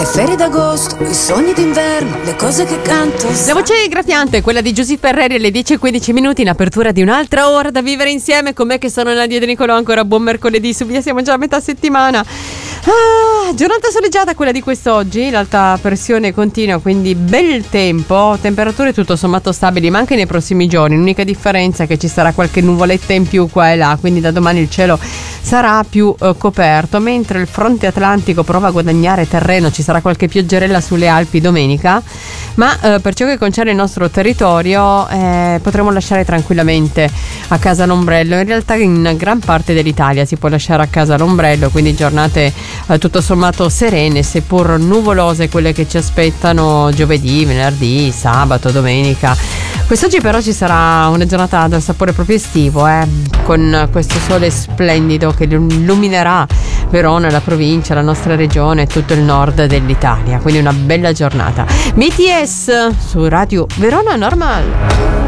ferie d'agosto, i sogni d'inverno, le cose che canto. La voce graffiante, quella di Giuseppe Ferreri, alle 10:15 in apertura di un'altra ora da vivere insieme con me che sono Nadia De Nicolò. Ancora buon mercoledì, su via, siamo già a metà settimana. Giornata soleggiata quella di quest'oggi, l'alta pressione continua, quindi bel tempo, temperature tutto sommato stabili, ma anche nei prossimi giorni. L'unica differenza è che ci sarà qualche nuvoletta in più qua e là, quindi da domani il cielo sarà più coperto, mentre il fronte atlantico prova a guadagnare terreno. Ci sarà qualche pioggerella sulle Alpi domenica, ma per ciò che concerne il nostro territorio potremo lasciare tranquillamente a casa l'ombrello. In realtà in gran parte dell'Italia si può lasciare a casa l'ombrello, quindi giornate tutto sommato serene, seppur nuvolose quelle che ci aspettano giovedì, venerdì, sabato, domenica. Quest'oggi però ci sarà una giornata dal sapore proprio estivo, con questo sole splendido che illuminerà Verona, la provincia, la nostra regione e tutto il nord dell'Italia, quindi una bella giornata. BTS su Radio Verona Normal.